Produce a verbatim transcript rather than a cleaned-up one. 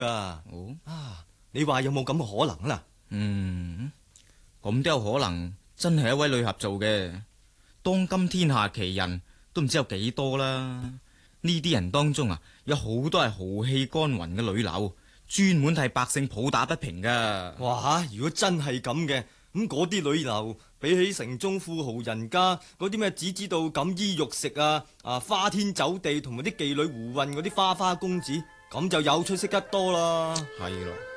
啊！ 哦， 啊，你話有冇咁嘅可能啦？ 嗯，咁都有可能，真係一位女俠做嘅。當今天下奇人都唔知有幾多啦。呢啲人當中啊，有好多係豪氣干雲嘅女流，專門替百姓抱打不平噶。 哇！如果真係咁嘅，咁嗰啲女流比起城中富豪人家嗰啲咩只知道錦衣玉食啊、啊花天酒地同埋啲妓女胡混嗰啲花花公子，咁就有出息得多啦。 係咯。